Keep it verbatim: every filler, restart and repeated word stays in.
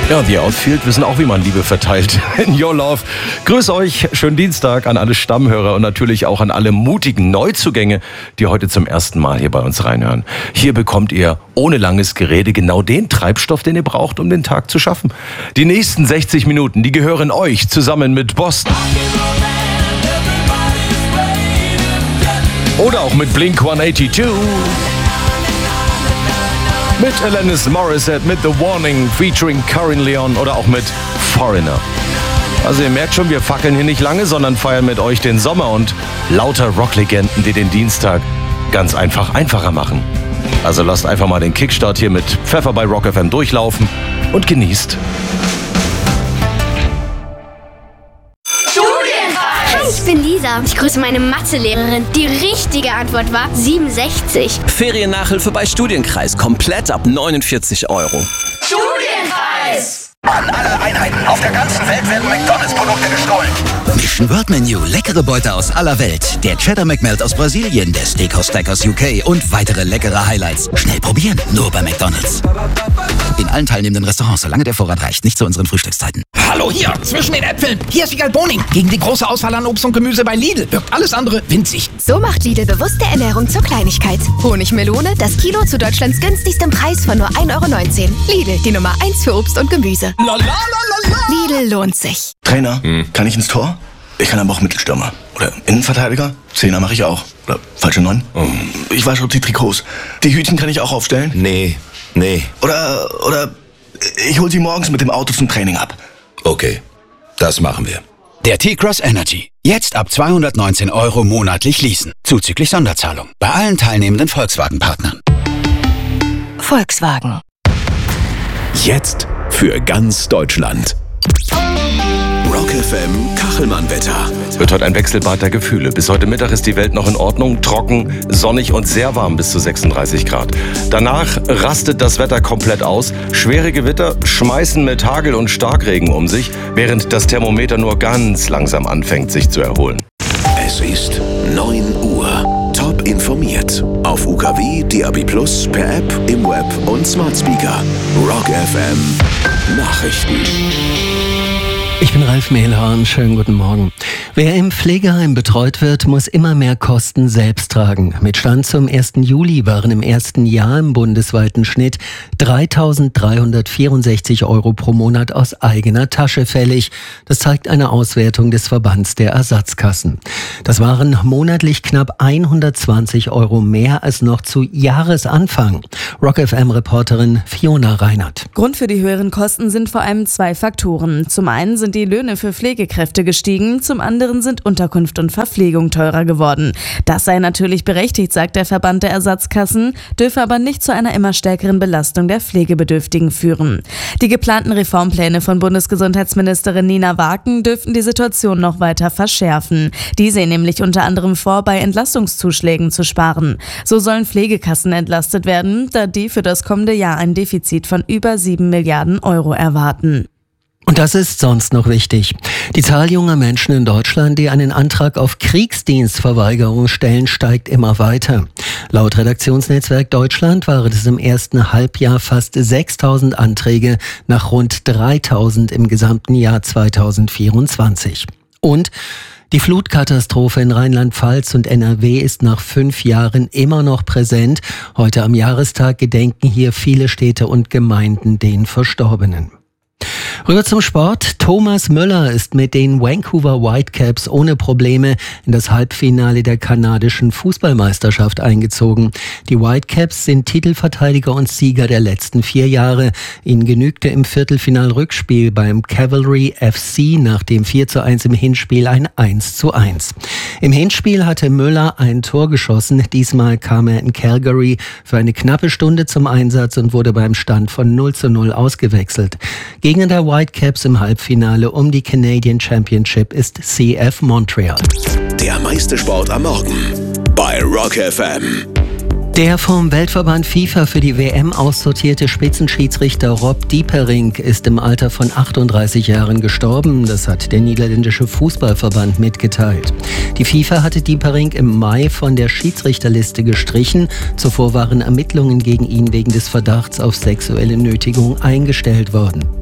Ja, die Outfield wissen auch, wie man Liebe verteilt. In Your Love. Grüß euch, schönen Dienstag an alle Stammhörer und natürlich auch an alle mutigen Neuzugänge, die heute zum ersten Mal hier bei uns reinhören. Hier bekommt ihr ohne langes Gerede genau den Treibstoff, den ihr braucht, um den Tag zu schaffen. Die nächsten sechzig Minuten, die gehören euch zusammen mit Boston. Oder auch mit Blink hundertzweiundachtzig. Mit Alanis Morissette, mit The Warning featuring Carin Leon oder auch mit Foreigner. Also ihr merkt schon, wir fackeln hier nicht lange, sondern feiern mit euch den Sommer und lauter Rocklegenden, die den Dienstag ganz einfach einfacher machen. Also lasst einfach mal den Kickstart hier mit Pfeffer bei Rock F M durchlaufen und genießt. Ich bin Lisa. Ich grüße meine Mathelehrerin. Die richtige Antwort war siebenundsechzig. Feriennachhilfe bei Studienkreis. Komplett ab neunundvierzig Euro. Studienpreis! An alle Einheiten auf der ganzen Welt werden McDonalds-Produkte gestohlen. Mission World Menu. Leckere Beute aus aller Welt. Der Cheddar McMelt aus Brasilien, der Steakhouse Stack aus U K und weitere leckere Highlights. Schnell probieren. Nur bei McDonalds. In allen teilnehmenden Restaurants, solange der Vorrat reicht. Nicht zu unseren Frühstückszeiten. Hallo hier, zwischen den Äpfeln. Hier ist Vigal Boning. Gegen die große Auswahl an Obst und Gemüse bei Lidl wirkt alles andere winzig. So macht Lidl bewusste Ernährung zur Kleinigkeit. Honigmelone, das Kilo zu Deutschlands günstigstem Preis von nur ein Euro neunzehn. Lidl, die Nummer eins für Obst und Gemüse. La, la, la, la, la. Lidl lohnt sich. Trainer, hm. kann ich ins Tor? Ich kann aber auch Mittelstürmer. Oder Innenverteidiger? Zehner mache ich auch. Oder falsche Neun? Oh. Ich wasche auch die Trikots. Die Hütchen kann ich auch aufstellen? Nee, nee. Oder, oder ich hol sie morgens mit dem Auto zum Training ab. Okay, das machen wir. Der T-Cross Energy. Jetzt ab zweihundertneunzehn Euro monatlich leasen. Zuzüglich Sonderzahlung. Bei allen teilnehmenden Volkswagen-Partnern. Volkswagen. Jetzt für ganz Deutschland. Rock F M Kachelmann-Wetter. Wird heute ein Wechselbad der Gefühle. Bis heute Mittag ist die Welt noch in Ordnung, trocken, sonnig und sehr warm bis zu sechsunddreißig Grad. Danach rastet das Wetter komplett aus. Schwere Gewitter schmeißen mit Hagel und Starkregen um sich, während das Thermometer nur ganz langsam anfängt, sich zu erholen. Es ist neun Uhr. Top informiert. Auf U K W, D A B plus, per App, im Web und Smart Speaker. Rock F M Nachrichten. Ich bin Ralf Mehlhorn, schönen guten Morgen. Wer im Pflegeheim betreut wird, muss immer mehr Kosten selbst tragen. Mit Stand zum ersten Juli waren im ersten Jahr im bundesweiten Schnitt dreitausenddreihundertvierundsechzig Euro pro Monat aus eigener Tasche fällig. Das zeigt eine Auswertung des Verbands der Ersatzkassen. Das waren monatlich knapp hundertzwanzig Euro mehr als noch zu Jahresanfang. Rock F M-Reporterin Fiona Reinhardt. Grund für die höheren Kosten sind vor allem zwei Faktoren. Zum einen sind die Löhne für Pflegekräfte gestiegen, zum anderen sind Unterkunft und Verpflegung teurer geworden. Das sei natürlich berechtigt, sagt der Verband der Ersatzkassen, dürfe aber nicht zu einer immer stärkeren Belastung der Pflegebedürftigen führen. Die geplanten Reformpläne von Bundesgesundheitsministerin Nina Waken dürften die Situation noch weiter verschärfen. Die sehen nämlich unter anderem vor, bei Entlastungszuschlägen zu sparen. So sollen Pflegekassen entlastet werden, da die für das kommende Jahr ein Defizit von über sieben Milliarden Euro erwarten. Und das ist sonst noch wichtig. Die Zahl junger Menschen in Deutschland, die einen Antrag auf Kriegsdienstverweigerung stellen, steigt immer weiter. Laut Redaktionsnetzwerk Deutschland waren es im ersten Halbjahr fast sechstausend Anträge nach rund dreitausend im gesamten Jahr zweitausendvierundzwanzig. Und die Flutkatastrophe in Rheinland-Pfalz und N R W ist nach fünf Jahren immer noch präsent. Heute am Jahrestag gedenken hier viele Städte und Gemeinden den Verstorbenen. Rüber zum Sport. Thomas Müller ist mit den Vancouver Whitecaps ohne Probleme in das Halbfinale der kanadischen Fußballmeisterschaft eingezogen. Die Whitecaps sind Titelverteidiger und Sieger der letzten vier Jahre. Ihnen genügte im Viertelfinal-Rückspiel beim Cavalry F C nach dem vier zu eins im Hinspiel ein eins zu eins. Im Hinspiel hatte Müller ein Tor geschossen. Diesmal kam er in Calgary für eine knappe Stunde zum Einsatz und wurde beim Stand von null zu null ausgewechselt. Gegner der Whitecaps im Halbfinale um die Canadian Championship ist C F Montreal. Der meiste Sport am Morgen bei Rock F M. Der vom Weltverband FIFA für die W M aussortierte Spitzenschiedsrichter Rob Dieperink ist im Alter von achtunddreißig Jahren gestorben. Das hat der niederländische Fußballverband mitgeteilt. Die FIFA hatte Dieperink im Mai von der Schiedsrichterliste gestrichen. Zuvor waren Ermittlungen gegen ihn wegen des Verdachts auf sexuelle Nötigung eingestellt worden.